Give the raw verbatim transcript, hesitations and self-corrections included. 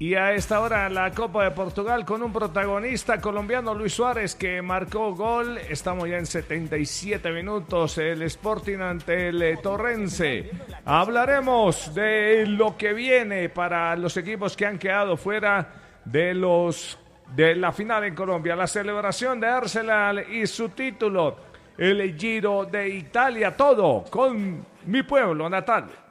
Y a esta hora la Copa de Portugal con un protagonista colombiano, Luis Suárez, que marcó gol. Estamos ya en setenta y siete minutos, el Sporting ante el Torrense. Hablaremos de lo que viene para los equipos que han quedado fuera de los de la final en Colombia, la celebración de Arsenal y su título, el Giro de Italia, todo con mi pueblo natal.